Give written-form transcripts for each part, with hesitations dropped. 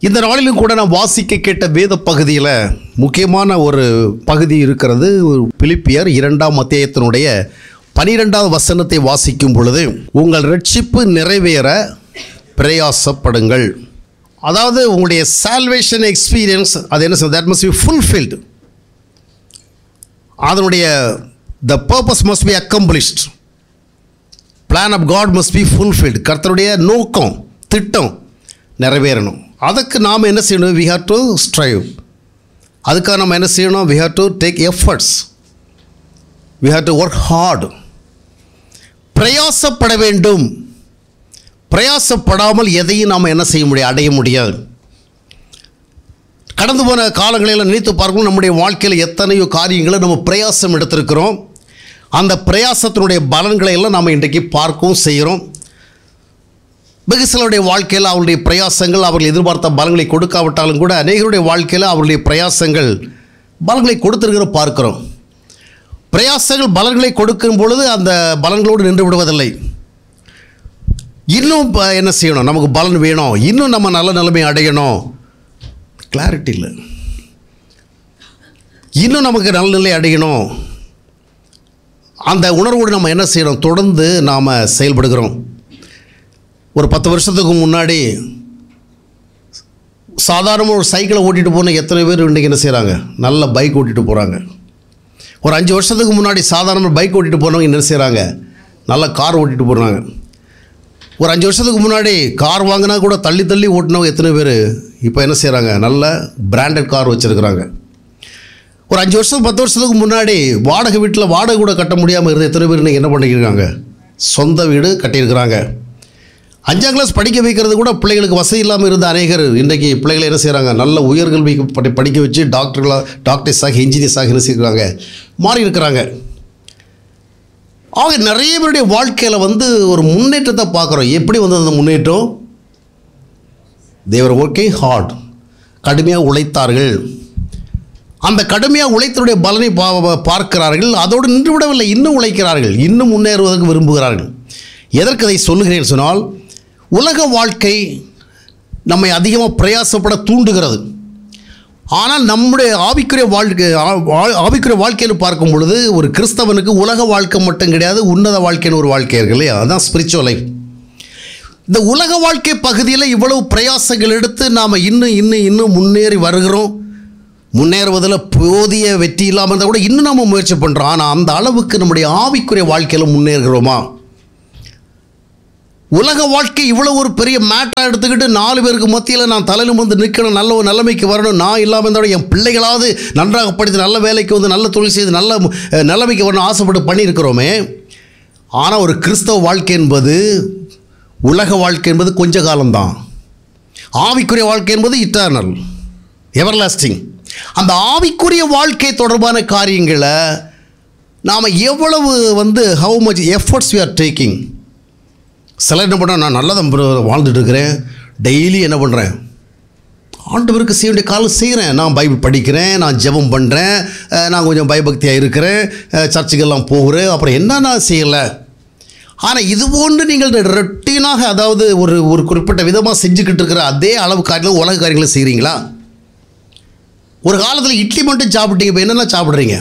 இந்த நாளிலும் கூட நாம் வாசிக்க கேட்ட வேத பகுதியில் முக்கியமான ஒரு பகுதி இருக்கிறது. பிலிப்பியர் 2ஆம் அத்தியாயத்தினுடைய 12வது வசனத்தை வாசிக்கும் பொழுது, உங்கள் ரட்சிப்பு நிறைவேற பிரயாசப்படுங்கள். அதாவது உங்களுடைய சால்வேஷன் எக்ஸ்பீரியன்ஸ் அது என்ன சொல்றது, that must be fulfilled. அதனுடைய the purpose must be accomplished. Plan of God must be fulfilled. கர்த்தருடைய நோக்கம் திட்டம் நிறைவேறணும். அதுக்கு நாம் என்ன செய்யணும்? we have to strive. அதுக்காக நம்ம என்ன செய்யணும்? we have to take efforts. we have to work hard. பிரயாசப்பட வேண்டும். பிரயாசப்படாமல் எதையும் நாம் என்ன செய்ய முடியாது, அடைய முடியாது. கடந்து போன காலங்களில் நினைத்து பார்க்கணும், நம்முடைய வாழ்க்கையில் எத்தனையோ காரியங்களை நம்ம பிரயாசம் எடுத்திருக்கிறோம். அந்த பிரயாசத்தினுடைய பலன்களை எல்லாம் நாம் இன்றைக்கு பார்க்கவும் செய்கிறோம். வெகு சிலருடைய வாழ்க்கையில் அவருடைய பிரயாசங்கள் அவர்கள் எதிர்பார்த்த பலன்களை கொடுக்காவிட்டாலும் கூட அநேகருடைய வாழ்க்கையில் அவருடைய பிரயாசங்கள் பலன்களை கொடுத்திருக்கிற பார்க்கிறோம். பிரயாசங்கள் பலன்களை கொடுக்கும் பொழுது அந்த பலன்களோடு நின்று விடுவதில்லை. இன்னும் என்ன செய்யணும், நமக்கு பலன் வேணும், இன்னும் நம்ம நல்ல நிலைமை அடையணும், கிளாரிட்டி இல்லை. இன்னும் நமக்கு நல்ல நிலை அடையணும், அந்த உணர்வோடு நம்ம என்ன செய்யணும், தொடர்ந்து நாம் செயல்படுகிறோம். ஒரு 10 வருஷத்துக்கு முன்னாடி சாதாரணமாக ஒரு சைக்கிளை ஓட்டிகிட்டு போன எத்தனை பேர் இன்றைக்கி என்ன செய்கிறாங்க, நல்ல பைக் ஓட்டிகிட்டு போகிறாங்க. ஒரு 5 வருஷத்துக்கு முன்னாடி சாதாரண பைக் ஓட்டிகிட்டு போனவங்க என்ன செய்கிறாங்க, நல்ல கார் ஓட்டிகிட்டு போகிறாங்க. ஒரு 5 வருஷத்துக்கு முன்னாடி கார் வாங்கினா கூட தள்ளி தள்ளி ஓட்டினவங்க எத்தனை பேர் இப்போ என்ன செய்கிறாங்க, நல்ல பிராண்டட் கார் வச்சுருக்கிறாங்க. ஒரு 5 வருஷம் 10 வருஷத்துக்கு முன்னாடி வாடகை வீட்டில் வாடகை கூட கட்ட முடியாமல் இருந்த எத்தனை பேர் இன்றைக்கி என்ன பண்ணிக்கிறாங்க, சொந்த வீடு கட்டியிருக்கிறாங்க. 5ஆம் கிளாஸ் படிக்க வைக்கிறது கூட பிள்ளைகளுக்கு வசதி இல்லாமல் இருந்த அநேகர் இன்றைக்கி பிள்ளைகளை என்ன செய்கிறாங்க, நல்ல உயர்கல்வி படிக்க வச்சு டாக்டர்ஸாக இன்ஜினியர்ஸாக என்ன செய்கிறாங்க, மாறி இருக்கிறாங்க. ஆக நிறைய பேருடைய வாழ்க்கையில் ஒரு முன்னேற்றத்தை பார்க்குறோம். எப்படி வந்தது அந்த முன்னேற்றம்? they were working hard, கடுமையாக உழைத்தார்கள். அந்த கடுமையாக உழைத்தருடைய பலனை பார்க்கிறார்கள். அதோடு நின்று விடவில்லை, இன்னும் உழைக்கிறார்கள், இன்னும் முன்னேறுவதற்கு விரும்புகிறார்கள். எதற்கு அதை சொல்லுகிறேன் சொன்னால், உலக வாழ்க்கை நம்மை அதிகமாக பிரயாசப்பட தூண்டுகிறது. ஆனால் நம்முடைய ஆவிக்குரிய வாழ்க்கையில் பார்க்கும் பொழுது ஒரு கிறிஸ்தவனுக்கு உலக வாழ்க்கை மட்டும் கிடையாது, உன்னத வாழ்க்கைன்னு ஒரு வாழ்க்கை இருக்கு இல்லையா, அதுதான் ஸ்பிரிச்சுவல் லைஃப். இந்த உலக வாழ்க்கை பகுதியில் இவ்வளவு பிரயாசங்கள் எடுத்து நாம் இன்னும் முன்னேறி வருகிறோம். முன்னேறுவதில் போதிய வெற்றி இல்லாமல் இருந்தால் கூட இன்னும் நம்ம முயற்சி பண்ணுறோம். ஆனால் அந்த அளவுக்கு நம்முடைய ஆவிக்குரிய வாழ்க்கையில் முன்னேறுகிறோமா? உலக வாழ்க்கை இவ்வளோ ஒரு பெரிய மேட்டாக எடுத்துக்கிட்டு 4 பேருக்கு மத்தியில் நான் தலையில் வந்து நிற்கணும், நல்ல ஒரு நிலைமைக்கு வரணும், நான் இல்லாமல் இருந்தாலும் என் பிள்ளைகளாவது நன்றாக படித்து நல்ல வேலைக்கு வந்து நல்ல தொழில் செய்து நல்ல நிலைமைக்கு வரணும் ஆசைப்பட்டு பண்ணியிருக்கிறோமே. ஆனால் ஒரு கிறிஸ்தவ வாழ்க்கை என்பது, உலக வாழ்க்கை என்பது கொஞ்ச காலம்தான். ஆவிக்குரிய வாழ்க்கை என்பது இட்டர்னல், எவர்லாஸ்டிங். அந்த ஆவிக்குரிய வாழ்க்கை தொடர்பான காரியங்களை நாம் எவ்வளவு how much efforts we are taking. சிலர் என்ன பண்ணுறேன், நான் நல்லா தான் வாழ்ந்துட்டு இருக்கிறேன், டெய்லி என்ன பண்ணுறேன், ஆண்டவருக்கு செய்ய வேண்டிய காலம் செய்கிறேன், நான் பைபிள் படிக்கிறேன், நான் ஜெபம் பண்ணுறேன், நான் கொஞ்சம் பயபக்தியாக இருக்கிறேன், சர்ச்சுக்கெல்லாம் போகிறேன், அப்புறம் என்ன நான் செய்யலை. ஆனால் இது போன்று நீங்கள் ரொட்டீனாக, அதாவது ஒரு குறிப்பிட்ட விதமாக செஞ்சுக்கிட்டு இருக்கிற அதே அளவு காரியங்களும் உலக காரியங்களை செய்கிறீங்களா? ஒரு காலத்தில் இட்லி மட்டும் சாப்பிட்டீங்க, இப்போ என்னென்ன சாப்பிட்றீங்க?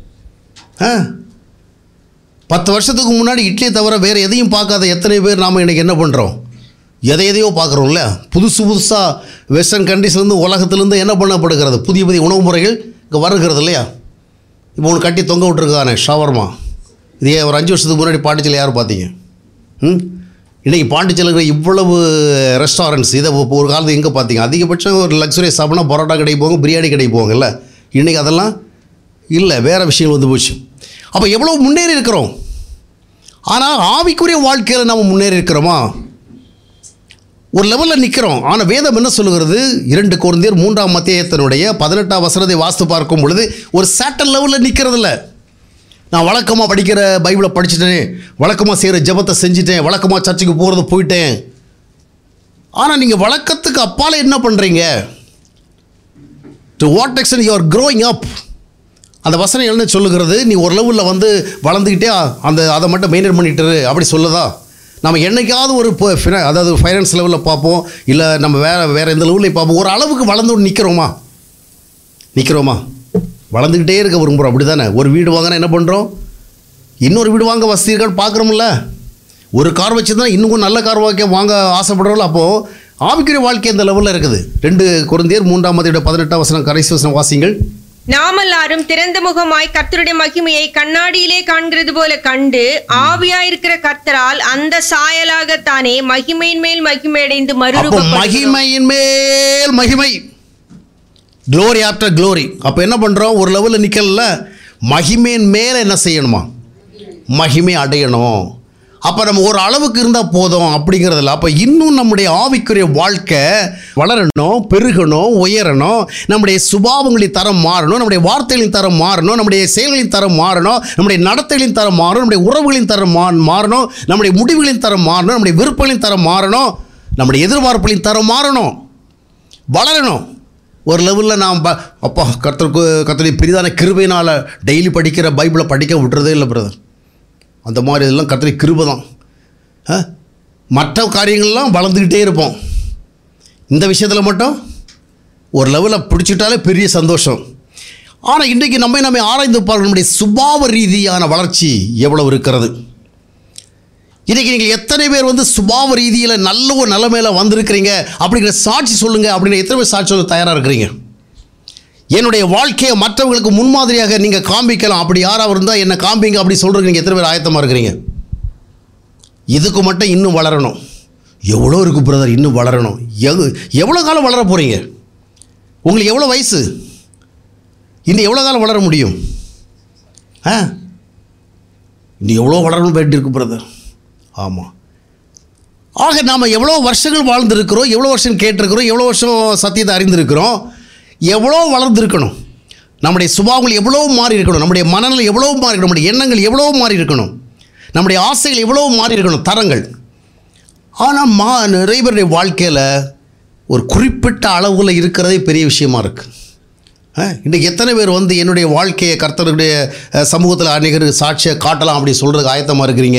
10 வருஷத்துக்கு முன்னாடி இட்லியை தவிர வேறு எதையும் பார்க்காத எத்தனை பேர் நாம் இன்றைக்கி என்ன பண்ணுறோம், எதையோ பார்க்குறோம்ல. புதுசாக வெஸ்டர்ன் கண்ட்ரீஸ்லேருந்து உலகத்துலேருந்து என்ன பண்ணப்படுகிறது, புதிய உணவு முறைகள் இங்கே வருகிறது இல்லையா. இப்போ ஒன்று கட்டி தொங்க விட்டுருக்கானே ஷவர்மா, இதே ஒரு 5 வருஷத்துக்கு முன்னாடி பாண்டிச்சேரியில் யார் பார்த்தீங்க? இன்றைக்கி பாண்டிச்சேரியில் இவ்வளவு ரெஸ்டாரண்ட்ஸ், இதை ஒரு காலத்தில் எங்கே பார்த்தீங்க? அதிகபட்சம் ஒரு லக்ஸுரியை சாப்பிட்னா பரோட்டா கடைக்கு போங்க, பிரியாணி கடைக்கு போங்கல்ல. இன்றைக்கி அதெல்லாம் இல்லை, வேறு விஷயங்கள் வந்து போச்சு. அப்போ எவ்வளோ முன்னேறி இருக்கிறோம். ஆனால் ஆவிக்குரிய வாழ்க்கையில் நம்ம முன்னேறி இருக்கிறோமா? ஒரு லெவலில் நிற்கிறோம். ஆனால் வேதம் என்ன சொல்லுகிறது? 2 கொரிந்தியர் 3ஆம் அத்தியாயத்தினுடைய 18ஆம் வசனத்தை வாசித்து பார்க்கும் பொழுது ஒரு சர்டன் லெவலில் நிற்கிறதில்ல. நான் வழக்கமாக படிக்கிற பைபிளை படிச்சுட்டேன், வழக்கமாக செய்கிற ஜெபத்தை செஞ்சுட்டேன், வழக்கமாக சர்ச்சுக்கு போகிறது போயிட்டேன். ஆனால் நீங்கள் வழக்கத்துக்கு அப்பால் என்ன பண்ணுறீங்க? To what extend you are growing up. அந்த வசனம் என்ன சொல்லுகிறது? நீ ஒரு லெவலில் வளர்ந்துக்கிட்டே அதை மட்டும் மெயின்டைன் பண்ணிட்டு அப்படி சொல்லுதா? நம்ம என்றைக்காவது ஒரு அதாவது ஃபைனான்ஸ் லெவலில் பார்ப்போம், இல்லை நம்ம வேறு எந்த லெவலில் பார்ப்போம். ஒரு அளவுக்கு வளர்ந்து நிற்கிறோமா? வளர்ந்துக்கிட்டே இருக்க விரும்புகிறோம், அப்படி தானே? ஒரு வீடு வாங்கினா என்ன பண்ணுறோம்? இன்னொரு வீடு வாங்க வசதிகள் பார்க்குறோம்ல. ஒரு கார் வச்சுருந்தா இன்னும் நல்ல கார் வாங்க ஆசைப்படுறோம்ல. அப்போது ஆவிக்குரிய வாழ்க்கை அந்த லெவலில் இருக்குது. 2 கொரிந்தியர் 3:18 கடைசி வசனம் வாசிங்கள். நாம் எல்லாரும் திறந்த முகமாய் கர்த்தருடைய மகிமையை கண்ணாடியிலே காண்கிறது போல கண்டு ஆவியாயிருக்கிற கர்த்தரால் அந்த சாயலாகத்தானே மகிமையின் மேல் மகிமை அடைந்து மகிமையின் மேல் மகிமை, க்ளோரி ஆஃப்டர் க்ளோரி. அப்போ என்ன பண்ணுறோம்? ஒரு லெவலில் நிற்கல, மகிமையின் மேலே என்ன செய்யணுமா? மகிமை அடையணும். அப்போ நம்ம ஒரு அளவுக்கு இருந்தால் போதும் அப்படிங்கிறதில்ல. அப்போ இன்னும் நம்முடைய ஆவிக்குரிய வாழ்க்கை வளரணும், பெருகணும், உயரணும். நம்முடைய சுபாவங்களின் தரம் மாறணும், நம்முடைய வார்த்தைகளின் தரம் மாறணும், நம்முடைய செயல்களின் தரம் மாறணும், நம்முடைய நடத்தைகளின் தரம் மாறணும், நம்முடைய உறவுகளின் தரம் மாறணும், நம்முடைய முடிவுகளின் தரம் மாறணும், நம்முடைய விருப்பங்களின் தரம் மாறணும், நம்முடைய எதிர்பார்ப்புகளின் தரம் மாறணும், வளரணும். ஒரு லெவலில் நாம் அப்பா கர்த்தருடைய பெரிதான கிருபையினால் டெய்லி படிக்கிற பைபிளை படிக்க விட்டுறதே இல்லை பிரதர். அந்த மாதிரி இதெல்லாம் கர்த்தருடைய கிருபை தான். மற்ற காரியங்கள்லாம் வளர்ந்துக்கிட்டே இருப்போம். இந்த விஷயத்தில் மட்டும் ஒரு லெவலில் பிடிச்சிட்டாலே பெரிய சந்தோஷம். ஆனால் இன்றைக்கி நம்ம ஆராய்ந்து பார்க்க நம்முடைய சுபாவ ரீதியான வளர்ச்சி எவ்வளவு இருக்கிறது. இன்றைக்கி நீங்கள் எத்தனை பேர் சுபாவ ரீதியில் நல்ல ஒரு நிலைமையில் வந்திருக்கிறீங்க அப்படிங்கிற சாட்சி சொல்லுங்கள். அப்படிங்கிற எத்தனை பேர் சாட்சி சொல்ல தயாராக இருக்கிறீங்க? என்னுடைய வாழ்க்கையை மற்றவங்களுக்கு முன்மாதிரியாக நீங்கள் காண்பிக்கலாம். அப்படி யாராவது இருந்தால் என்னை காண்பிங்க அப்படி சொல்கிறீங்க. நீங்கள் எத்தனை பேர் ஆயத்தமாக இருக்கிறீங்க? இதுக்கு மட்டும் இன்னும் வளரணும். எவ்வளோ இருக்குது பிரதர், இன்னும் வளரணும். எவ்வளோ காலம் வளர போகிறீங்க? உங்களுக்கு எவ்வளோ வயசு? இன்னும் எவ்வளோ காலம் வளர முடியும்? இன்னும் எவ்வளோ வளரணும் வேண்டி இருக்கு பிரதர். ஆமாம். ஆக நாம் எவ்வளோ வருஷங்கள் வாழ்ந்துருக்கிறோம், எவ்வளோ வருஷம் கேட்டிருக்கிறோம், எவ்வளோ வருஷம் சத்தியத்தை அறிந்திருக்கிறோம், எவ்வளோ வளர்ந்துருக்கணும். நம்முடைய சுபாவங்கள் எவ்வளோ மாறி இருக்கணும், நம்முடைய மனநிலை எவ்வளோ மாறி இருக்கணும், நம்முடைய எண்ணங்கள் எவ்வளோ மாறி இருக்கணும், நம்முடைய ஆசைகள் எவ்வளோ மாறி இருக்கணும், தரங்கள். ஆனால் நிறைய பேருடைய வாழ்க்கையில் ஒரு குறிப்பிட்ட அளவில் இருக்கிறதே பெரிய விஷயமா இருக்குது. இன்றைக்கி எத்தனை பேர் என்னுடைய வாழ்க்கையை கர்த்தருடைய சமூகத்தில் அநேகர் சாட்சியை காட்டலாம் அப்படி சொல்கிறதுக்கு ஆயத்தமாக இருக்கிறீங்க?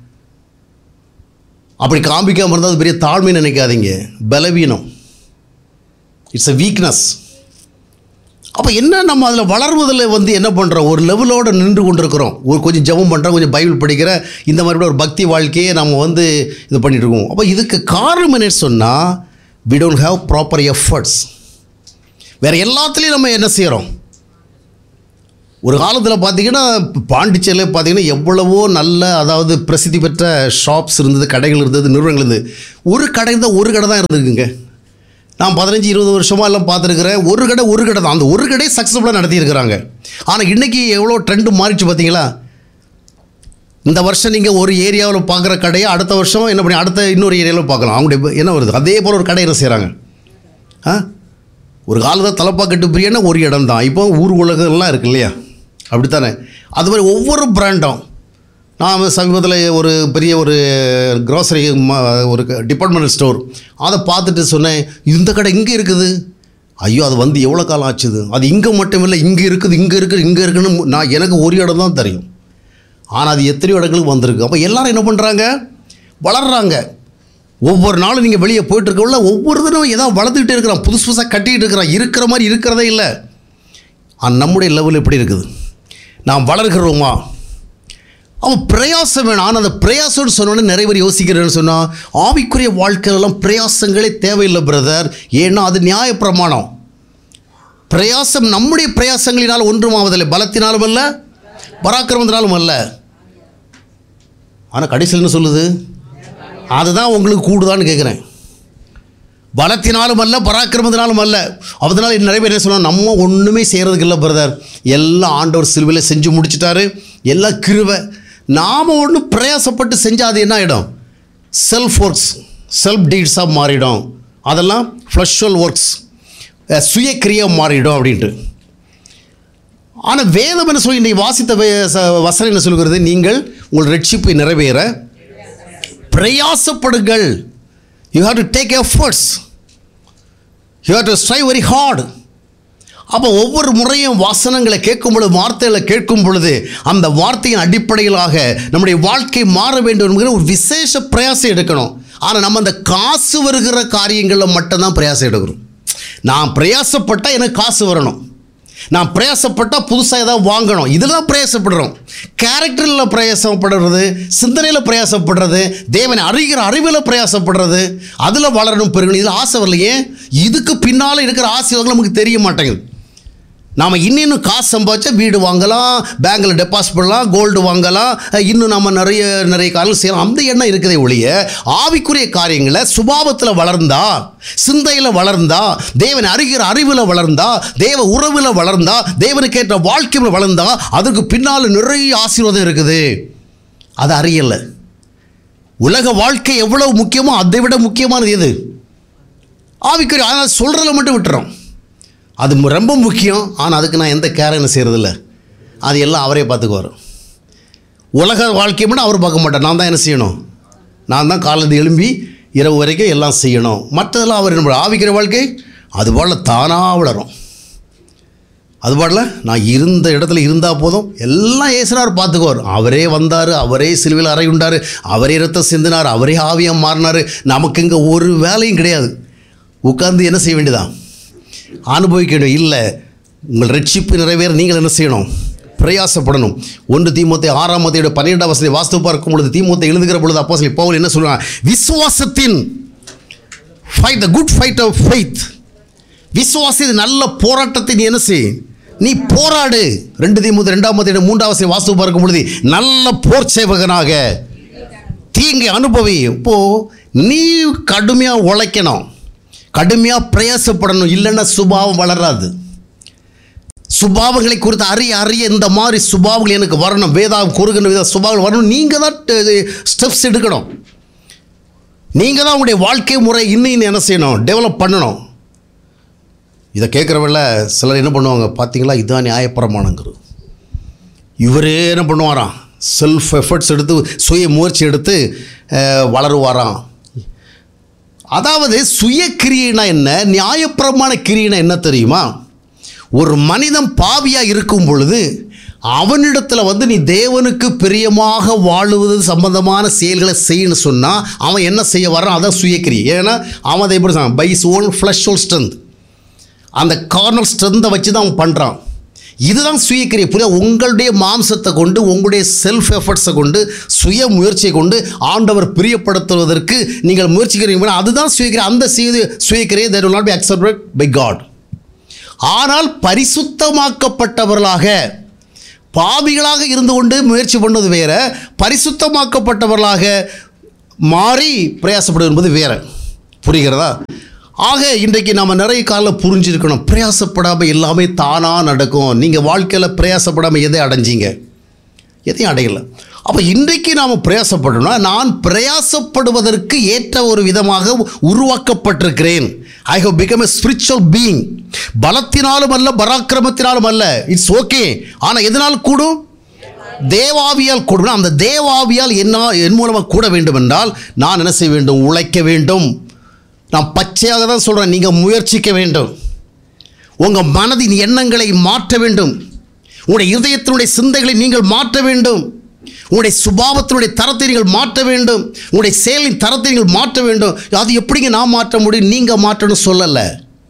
அப்படி காண்பிக்காமல் இருந்தால் அது பெரிய தாழ்மை நினைக்காதீங்க, பலவீனம். It's a weakness. அப்போ என்ன நம்ம அதில் வளர்வதில் என்ன பண்ணுறோம்? ஒரு லெவலோடு நின்று கொண்டிருக்கிறோம். கொஞ்சம் ஜெபம் பண்ணுறோம், கொஞ்சம் பைபிள் படிக்கிற, இந்த மாதிரி ஒரு பக்தி வாழ்க்கையை நம்ம இது பண்ணிகிட்ருக்கோம். அப்போ இதுக்கு காரணம் என்னன்னு சொன்னால், we don't have proper efforts. வேறு எல்லாத்துலேயும் நம்ம என்ன செய்கிறோம்? ஒரு காலத்தில் பார்த்திங்கன்னா பாண்டிச்சேரியில் பார்த்திங்கன்னா எவ்வளவோ நல்ல, அதாவது பிரசித்தி பெற்ற ஷாப்ஸ் இருந்தது, கடைகள் இருந்தது, நிறுவனங்கள் இருந்தது. ஒரு கடை தான் இருந்திருக்குங்க. நான் 15-20 வருஷமாக எல்லாம் பார்த்துருக்குறேன். ஒரு கடை தான். அந்த ஒரு கடையை சக்ஸஸ்ஃபுல்லாக நடத்தியிருக்கிறாங்க. ஆனால் இன்றைக்கி எவ்வளோ ட்ரெண்டு மாறிச்சு பார்த்தீங்களா? இந்த வருஷம் நீங்கள் ஒரு ஏரியாவில் பார்க்குற கடையை அடுத்த வருஷம் என்ன பண்ணி அடுத்த இன்னொரு ஏரியாவில் பார்க்கலாம். அவங்களுடைய என்ன வருது, அதே போல் ஒரு கடை என்ன செய்கிறாங்க. ஒரு காலத்தில் தலப்பாக்கட்டு பிரியாணி ஒரு இடம் தான். இப்போ ஊர் உலகம்லாம் இருக்குது இல்லையா? அப்படித்தானே? அது மாதிரி ஒவ்வொரு பிராண்டும். நான் சமீபத்தில் ஒரு பெரிய ஒரு க்ரோசரி ஒரு டிபார்ட்மெண்டல் ஸ்டோர் அதை பார்த்துட்டு சொன்னேன், இந்த கடை இங்கே இருக்குது. ஐயோ, அது எவ்வளோ காலம் ஆச்சுது. அது இங்கே மட்டும் இல்லை, இங்கே இருக்குன்னு எனக்கு ஒரு இடம் தான் தெரியும். ஆனால் அது எத்தனையோ இடங்களுக்கு வந்திருக்கு. அப்போ எல்லோரும் என்ன பண்ணுறாங்க? வளர்கிறாங்க. ஒவ்வொரு நாளும் நீங்கள் வெளியே போயிட்டுருக்கல, ஒவ்வொரு தினம் ஏதாவது வளர்த்துக்கிட்டே இருக்கிறான், புதுசாக கட்டிக்கிட்டு இருக்கிறான். இருக்கிற மாதிரி இருக்கிறதே இல்லை. நம்முடைய லெவல் எப்படி இருக்குது? நாம் வளர்கிறோமா? அவன் பிரயாசம் வேணும். ஆனால் அந்த பிரயாசம்னு சொன்னோன்னே நிறைய பேர் யோசிக்கிறேன்னு சொன்னால், ஆவிக்குரிய வாழ்க்கையிலலாம் பிரயாசங்களே தேவையில்லை பிரதர். ஏன்னா அது நியாயப்பிரமாணம். பிரயாசம் நம்முடைய பிரயாசங்களினால் ஒன்றுமாவதில்லை, பலத்தினாலும் அல்ல, பராக்கிரமத்தினாலும் அல்ல. ஆனால் கடைசியில் என்ன சொல்லுது? அதுதான் உங்களுக்கு கூடுதான்னு கேட்குறேன். பலத்தினாலும் அல்ல, பராக்கிரமத்தினாலும் அல்ல. அதனால் நிறைய பேர் என்ன சொன்னால், நம்ம ஒன்றுமே செய்கிறதுக்கு இல்லை பிரதர், எல்லாம் ஆண்டவர் சிலுவையில் செஞ்சு முடிச்சிட்டாரு, எல்லாம் கிருபை. நாம் ஒன்று பிரயாசப்பட்டு செஞ்சால் அது என்ன ஆகிடும்? செல்ஃப் ஒர்க்ஸ், செல்ஃப் டீட்ஸாக மாறிடும். அதெல்லாம் ஃப்ளஷுவல் ஒர்க்ஸ், சுயக்கிரியாக மாறிடும் அப்படின்ட்டு. ஆனால் வேதம் என்ன சொல்லி இன்றைக்கி வாசித்த வசனம் என்ன சொல்கிறது? நீங்கள் உங்கள் ரட்சிப்பை நிறைவேற பிரயாசப்படுங்கள். You have to take efforts. You have to strive very hard. அப்போ ஒவ்வொரு முறையும் வசனங்களை கேட்கும் பொழுது, வார்த்தைகளை கேட்கும் பொழுது, அந்த வார்த்தையின் அடிப்படையிலாக நம்முடைய வாழ்க்கை மாற வேண்டும் என்கிற ஒரு விசேஷ பிரயாசம் எடுக்கணும். ஆனால் நம்ம அந்த காசு வருகிற காரியங்களில் மட்டும்தான் பிரயாசம் எடுக்கிறோம். நான் பிரயாசப்பட்டால் எனக்கு காசு வரணும், நான் பிரயாசப்பட்டால் புதுசாக ஏதாவது வாங்கணும், இதில் தான் பிரயாசப்படுறோம். கேரக்டரில் பிரயாசப்படுறது, சிந்தனையில் பிரயாசப்படுறது, தேவனை அறிகிற அறிவில் பிரயாசப்படுறது, அதில் வளரணும், பெருகணும், இதில் ஆசை வரலையே. இதுக்கு பின்னால் இருக்கிற ஆசைகள் நமக்கு தெரிய மாட்டேங்குது. நாம் இன்னும் காசு சம்பாதிச்சா வீடு வாங்கலாம், பேங்கில் டெபாசிட் பண்ணலாம், கோல்டு வாங்கலாம், இன்னும் நம்ம நிறைய காரியங்கள் செய்யலாம், அந்த எண்ணம் இருக்குதே ஒழிய ஆவிக்குரிய காரியங்களை சுபாவத்தில் வளர்ந்தா, சிந்தையில் வளர்ந்தா, தேவனை அறிகிற அறிவில் வளர்ந்தா, தேவ உறவில் வளர்ந்தா, தேவனுக்கு ஏற்ற வாழ்க்கையில் வளர்ந்தா, அதுக்கு பின்னால் நிறைய ஆசீர்வாதம் இருக்குது. அது அறியலை. உலக வாழ்க்கை எவ்வளவு முக்கியமோ அதை விட முக்கியமானது எது? ஆவிக்குரிய. அதனால் சொல்கிறத மட்டும் விட்டுறோம். அது ரொம்ப முக்கியம். ஆனால் அதுக்கு நான் எந்த கேரையும் செய்கிறதில்ல. அது எல்லாம் அவரே பார்த்துக்குவார். உலக வாழ்க்கையை மட்டும் அவர் பார்க்க மாட்டார். நான் தான் என்ன செய்யணும்? நான் தான் காலையில் எழும்பி இரவு வரைக்கும் எல்லாம் செய்யணும். மற்றதெல்லாம் அவர் என்ன? ஆவிக்கிற வாழ்க்கை அதுபோல் தானாக வளரும். அதுபோல் நான் இருந்த இடத்துல இருந்தால் போதும், எல்லாம் ஏசுனார் பார்த்துக்குவார். அவரே வந்தார், அவரே சிலுவையில் அறை உண்டார், அவரே ரத்தம் சிந்தினார், அவரே ஆவியாக மாறினார். நமக்கு இங்கே ஒரு வேலையும் கிடையாது. உட்கார்ந்து என்ன செய்ய வேண்டியதான்? அனுபவிக்க வேண்டும். இல்லை, உங்கள் ரட்சிப்பு நிறைவேற நீங்கள் என்ன செய்யணும்? பிரயாசப்படணும். 1 தீமோத்தேயு 6:12 வாஸ்து பார்க்கும் பொழுது, தீமோத்தேயு எழுதுகிற பொழுது அப்போஸ்தலன் பவுல் என்ன சொல்றான்? விசுவாசத்தின் fight, the good fight of faith. விசுவாசத்தின் நல்ல போராட்டத்தை நீ என்ன செய்? நீ போராடு. 2 தீமோத்தேயு 2:3 வாஸ்து பார்க்கும் பொழுது, நல்ல போர் சேவகனாக தீங்கை அனுபவி. இப்போ நீ கடுமையாக உழைக்கணும், கடுமையாக பிரயாசப்படணும். இல்லைன்னா சுபாவம் வளராது. சுபாவங்களை குறித்து அறிய இந்த மாதிரி சுபாவங்கள் எனக்கு வரணும், வேதாகம் கூறுகின்ற வித சுபாவங்கள் வரணும். நீங்கள் தான் ஸ்டெப்ஸ் எடுக்கணும். நீங்கள் தான் உங்களுடைய வாழ்க்கை முறை இன்னும் என்ன செய்யணும்? டெவலப் பண்ணணும். இதை கேட்குறவங்கள சிலர் என்ன பண்ணுவாங்க பார்த்தீங்களா? இதுதான் நியாயப்பிரமாணங்கிறது. இவரே என்ன பண்ணுவாராம்? செல்ஃப் எஃபர்ட்ஸ் எடுத்து, சுய முயற்சி எடுத்து வளருவாராம். அதாவது சுய கிரியைனா என்ன, நியாயப்பிரமாண கிரியைனா என்ன தெரியுமா? ஒரு மனிதன் பாவியாக இருக்கும் பொழுது அவனிடத்தில் நீ தேவனுக்கு பிரியமாக வாழுவது சம்பந்தமான செயல்களை செய்யணும்னு சொன்னால் அவன் என்ன செய்ய வரான்? அதான் சுயக்கிரியை. ஏன்னா அவன் அதை எப்படி சொன்னான்? By is own flush own strength, அந்த கார்னல் ஸ்ட்ரென்த்தை வச்சு தான் அவன் பண்ணுறான். இதுதான் சுயக்கிரியை. புரியுது? உங்களுடைய மாம்சத்தை கொண்டு, உங்களுடைய செல்ஃப் எஃபர்ட்ஸை கொண்டு, சுய முயற்சியை கொண்டு ஆண்டவர் பிரியப்படுத்துவதற்கு நீங்கள் முயற்சிக்கிறீங்க. அதுதான் சுயக்கிரியை. அந்த சுயக்கிரியை that will not be accepted by God. ஆனால் பரிசுத்தமாக்கப்பட்டவர்களாக, பாவிகளாக இருந்து கொண்டு முயற்சி பண்ணுவது வேற, பரிசுத்தமாக்கப்பட்டவர்களாக மாறி பிரயாசப்படுவது என்பது வேற. புரிகிறதா? ஆக இன்றைக்கு நம்ம நிறைய காலம் புரிஞ்சிருக்கணும். பிரயாசப்படாமல் எல்லாமே தானாக நடக்கும். நீங்கள் வாழ்க்கையில் பிரயாசப்படாமல் எதை அடைஞ்சிங்க? எதையும் அடையலை. அப்போ இன்றைக்கு நாம் பிரயாசப்படணும்னா, நான் பிரயாசப்படுவதற்கு ஏற்ற ஒரு விதமாக உருவாக்கப்பட்டிருக்கிறேன். I have become a spiritual being. பலத்தினாலும் அல்ல, பராக்கிரமத்தினாலும் அல்ல. It's okay. ஆனால் எதனால் கூடும்? தேவாவியால் கூடும். அந்த தேவாவியால் என் மூலமாக கூட வேண்டும் என்றால் நான் என்ன செய்ய வேண்டும்? உழைக்க வேண்டும். நான் பச்சையாக தான் சொல்கிறேன், நீங்கள் முயற்சிக்க வேண்டும். உங்கள் மனதின் எண்ணங்களை மாற்ற வேண்டும். உங்களுடைய இதயத்தினுடைய சிந்தைகளை நீங்கள் மாற்ற வேண்டும். உங்களுடைய சுபாவத்தினுடைய தரத்தை நீங்கள் மாற்ற வேண்டும். உங்களுடைய செயலின் தரத்தை நீங்கள் மாற்ற வேண்டும். அது எப்படிங்க நான் மாற்ற முடியும்? நீங்கள் மாற்றணும்னு சொல்லலை.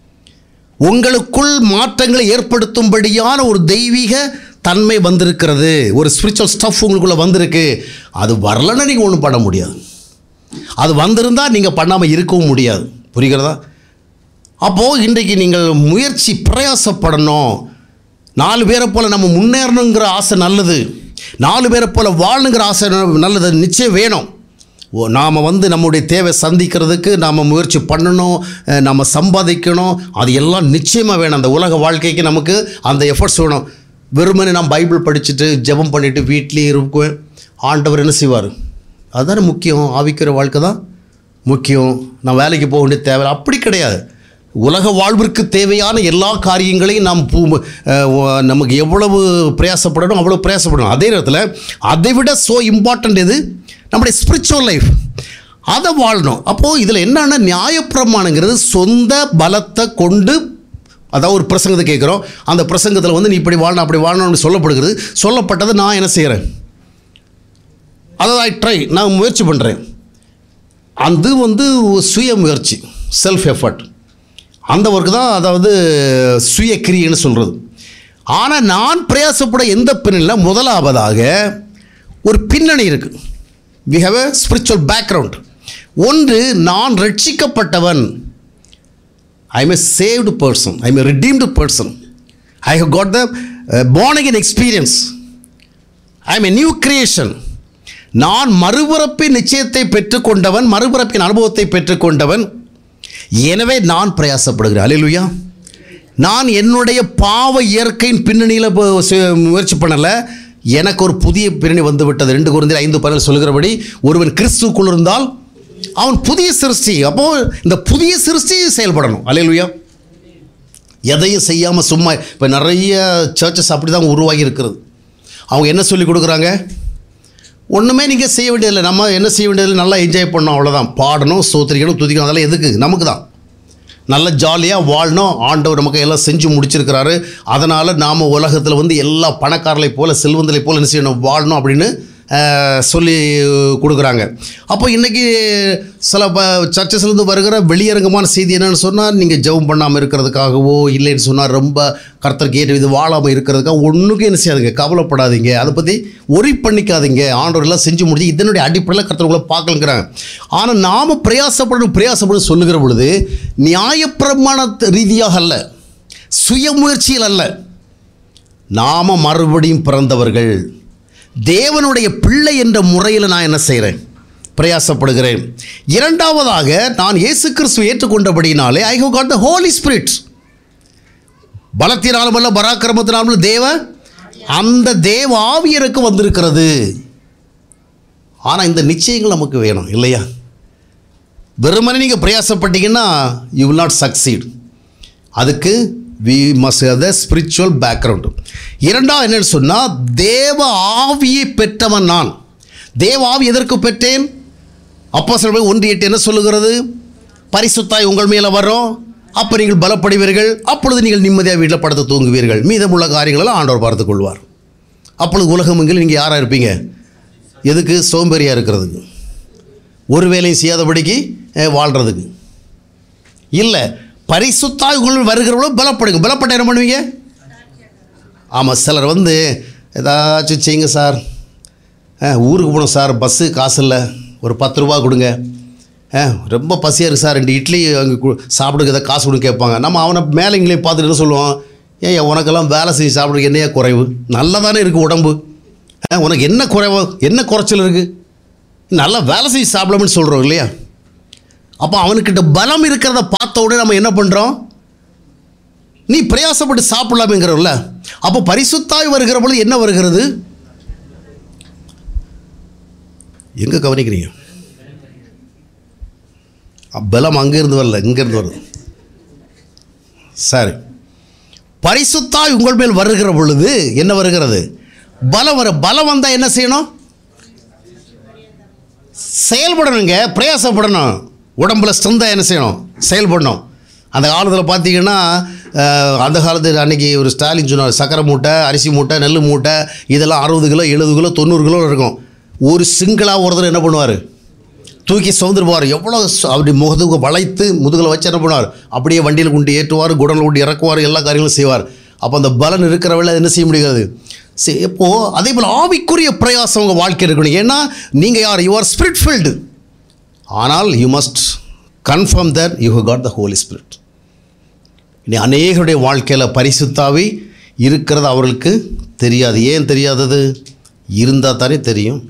உங்களுக்குள் மாற்றங்களை ஏற்படுத்தும்படியான ஒரு தெய்வீக தன்மை வந்திருக்கிறது. ஒரு ஸ்பிரிச்சுவல் ஸ்டஃப் உங்களுக்குள்ளே வந்திருக்கு. அது வரலன்னா நீங்கள் ஒன்றும் பண்ண முடியாது. அது வந்திருந்தால் நீங்கள் பண்ணாமல் இருக்கவும் முடியாது. புரிகிறதா? அப்போது இன்றைக்கு நீங்கள் முயற்சி பிரயாசப்படணும். 4 பேரை போல் நம்ம முன்னேறணுங்கிற ஆசை நல்லது. 4 பேரை போல் வாழணுங்கிற ஆசை நல்லது, நிச்சயம் வேணும். நாம் நம்முடைய தேவை சந்திக்கிறதுக்கு நாம் முயற்சி பண்ணணும், நம்ம சம்பாதிக்கணும். அது எல்லாம் நிச்சயமாக வேணும். அந்த உலக வாழ்க்கைக்கு நமக்கு அந்த எஃபர்ட்ஸ் வேணும். வெறுமனே நான் பைபிள் படிச்சுட்டு ஜெபம் பண்ணிவிட்டு வீட்லேயே இருக்குவேன். ஆண்டவர் என்ன செய்வார்? அதுதானே முக்கியம். ஆவிக்கிற வாழ்க்கை தான் முக்கியம். நான் வேலைக்கு போக வேண்டிய தேவை அப்படி கிடையாது. உலக வாழ்விற்கு தேவையான எல்லா காரியங்களையும் நாம் நமக்கு எவ்வளவு பிரயாசப்படணும் அவ்வளோ பிரயாசப்படணும். அதே நேரத்தில் அதை விட இம்பார்ட்டண்ட் எது? நம்முடைய ஸ்பிரிச்சுவல் லைஃப், அதை வாழணும். அப்போது இதில் என்னென்னா, நியாயப்பிரமாணங்கிறது சொந்த பலத்தை கொண்டு அதாவது ஒரு பிரசங்கத்தை கேட்குறோம், அந்த பிரசங்கத்தில் வந்து நீ இப்படி வாழணும் அப்படி வாழணும்னு சொல்லப்படுகிறது. சொல்லப்பட்டதை நான் என்ன செய்கிறேன், அதாவது நான் முயற்சி பண்ணுறேன். அது வந்து சுய முயற்சி, செல்ஃப் எஃபர்ட், அந்த ஒர்க்கு தான் அதாவது சுய கிரியைன்னு சொல்கிறது. ஆனால் நான் பிரயாசப்பட எந்த பின்னணியில் முதலாவதாக ஒரு பின்னணி இருக்குது. We have a spiritual background. ஒன்று, நான் ரட்சிக்கப்பட்டவன். I am a saved person, I am a redeemed person, I have got the born again experience, I am a new creation. நான் மறுபிறப்பின் நிச்சயத்தை பெற்றுக்கொண்டவன், மறுபிறப்பின் அனுபவத்தை பெற்றுக்கொண்டவன். எனவே நான் பிரயாசப்படுகிறேன். அல்லேலூயா. நான் என்னுடைய பாவ இயற்கையின் பின்னணியில் முயற்சி பண்ணலை, எனக்கு ஒரு புதிய பின்னணி வந்து விட்டது. 2 கொரிந்தியர் 5:12 சொல்கிறபடி ஒருவன் கிறிஸ்துவுக்குள் இருந்தால் அவன் புதிய சிருஷ்டி. அப்போது இந்த புதிய சிருஷ்டி செயல்படணும். அல்லேலூயா. எதையும் செய்யாமல் சும்மா, இப்போ நிறைய சர்ச்சஸ் அப்படி தான் உருவாகி இருக்கிறது. அவங்க என்ன சொல்லி கொடுக்குறாங்க, ஒன்றுமே நீங்கள் செய்ய வேண்டியதில்லை, நம்ம என்ன செய்ய வேண்டியதில்லை, நல்லா என்ஜாய் பண்ணணும், அவ்வளோதான். பாடணும், ஸ்தோத்திரிக்கணும், துதிக்கணும், அதெல்லாம் எதுக்கு, நமக்கு தான். நல்ல ஜாலியாக வாழணும், ஆண்டவர் நமக்கு எல்லாம் செஞ்சு முடிச்சிருக்கிறாரு. அதனால் நாம் உலகத்தில் வந்து எல்லா பணக்காரர்களை போல் செல்வந்தலை போல் என்ன செய்யணும், வாழணும் அப்படின்னு சொல்லி கொடுக்குறாங்க. அப்போ இன்றைக்கி சில சர்ச்சஸ்லேருந்து வருகிற வெளியரங்கமான செய்தி என்னென்னு சொன்னால், நீங்கள் ஜெபம் பண்ணாமல் இருக்கிறதுக்காகவோ இல்லைன்னு சொன்னால் ரொம்ப கர்த்தருக்கு ஏற்ற இது வாழாமல் இருக்கிறதுக்காக ஒன்றுக்கும் என்ன செய்யாதுங்க, கவலைப்படாதீங்க, அதை பற்றி ஒரி பண்ணிக்காதீங்க, ஆண்டவர் எல்லாம் செஞ்சு முடிச்சு இதனுடைய அடிப்படையில் கர்த்தர்களை பார்க்கலங்கிறாங்க. ஆனால் நாம் பிரயாசப்படும் சொல்லுகிற பொழுது நியாயப்பிரமாண ரீதியாக அல்ல, சுயமுயற்சியில் அல்ல, நாம் மறுபடியும் பிறந்தவர்கள், தேவனுடைய பிள்ளை என்ற முறையில் நான் என்ன செய்கிறேன், பிரயாசப்படுகிறேன். இரண்டாவதாக, நான் இயேசு கிறிஸ்துவை ஏற்றுக்கொண்டபடினாலே I have got the Holi spirit. பலத்தினாலும் அல்ல பராக்கிரமத்தினாலும் அந்த தேவ ஆவி எனக்கு வந்திருக்கிறது. ஆனால் இந்த நிச்சயங்கள் நமக்கு வேணும் இல்லையா? வெறுமனே நீங்கள் பிரயாசப்பட்டீங்கன்னா யூ வில் நாட் சக்சீட். அதுக்கு we must have the spiritual background. இரண்டாவது என்னன்னு சொன்னால், தேவ ஆவியை பெற்றவன் நான். தேவ ஆவி எதற்கு பெற்றேன்? அப்போஸ்தலர் 1:8 என்ன சொல்லுகிறது? பரிசுத்தாய் உங்கள் மேலே வரும், அப்போ நீங்கள் பலப்படுவீர்கள், அப்பொழுது நீங்கள் நிம்மதியாக வீட்டில் படுத்து தூங்குவீர்கள், மீதமுள்ள காரியங்களெல்லாம் ஆண்டவர் பார்த்துக் கொள்வார். அப்பொழுது உலகமெங்கிலும் நீங்கள் யாராக இருப்பீங்க? எதுக்கு? சோம்பேறியாக இருக்கிறதுக்கு, ஒரு வேலையும் செய்யாதபடிக்கு வாழ்கிறதுக்கு இல்லை. பரிசுத்தாய் உங்கள் வருகிறவங்களும் பலப்படுங்க. பலப்பட்ட என்ன பண்ணுவீங்க? ஆமாம், சிலர் வந்து ஏதாச்சும் செய்யுங்க சார், ஊருக்கு போகணும் சார், பஸ்ஸு காசு இல்லை, ஒரு 10 ரூபா கொடுங்க, ரொம்ப பசியாக இருக்குது சார், 2 இட்லி அங்கே சாப்பிடுங்க, ஏதாவது காசு கொடுங்க கேட்பாங்க. நம்ம அவனை மேலே இங்கேயே பார்த்துட்டு என்ன சொல்லுவோம், ஏன் உனக்கெல்லாம் வேலை செஞ்சு சாப்பிட்றதுக்கு என்னையா குறைவு, நல்லா தானே இருக்குது உடம்பு, உனக்கு என்ன குறைவு, என்ன குறைச்சல் இருக்குது, நல்லா வேலை செஞ்சு சாப்பிடலாம்னு சொல்கிறோம் இல்லையா? அப்போ அவனுக்கிட்ட பலம் இருக்கிறத பார்த்த உடனே நம்ம என்ன பண்ணுறோம், நீ பிரயாசப்பட்டு சாப்பிடலாமேங்கிறோம்ல. அப்போ பரிசுத்தாய் வருகிற பொழுது என்ன வருகிறது? எங்கே கவனிக்கிறீங்க? பலம் அங்கேருந்து வரல, இங்கேருந்து வருது. சரி, பரிசுத்தாய் உங்கள் மேல் வருகிற பொழுது என்ன வருகிறது? பலம் பலம் வந்தால் என்ன செய்யணும்? செயல்படணுங்க, பிரயாசப்படணும். உடம்புல ஸ்ட்ரென்த்தாக என்ன செய்யணும்? செயல்படணும். அந்த காலத்தில் பார்த்தீங்கன்னா, அந்த காலத்தில் அன்றைக்கி ஒரு ஸ்டாலின் சொன்னார், சக்கரை மூட்டை, அரிசி மூட்டை, நெல் மூட்டை இதெல்லாம் 60 கிலோ 70 கிலோ 90 கிலோ இருக்கும். ஒரு சிங்கிளாக ஒருத்தர் என்ன பண்ணுவார், தூக்கி சுதந்திருப்பார். எவ்வளோ அப்படி முகத்துக்கு வளைத்து முதுகில் வச்சு என்ன பண்ணுவார், அப்படியே வண்டியில் கொண்டு ஏற்றுவார், குடனில் கொண்டு இறக்குவார், எல்லா காரியங்களும் செய்வார். அப்போ அந்த பலன் இருக்கிறவள என்ன செய்ய முடியாது. சரி, இப்போது அதே போல் ஆவிக்குரிய பிரயாசம் உங்கள் வாழ்க்கை இருக்கணும். ஏன்னா நீங்கள் யார்? You are spirit field. ஆனால் you must confirm that you have got the Holi spirit. இனி அநேகருடைய வாழ்க்கையில் பரிசுத்தாவி இருக்கிறது அவர்களுக்கு தெரியாது. ஏன் தெரியாதது? இருந்தால் தானே தெரியும்.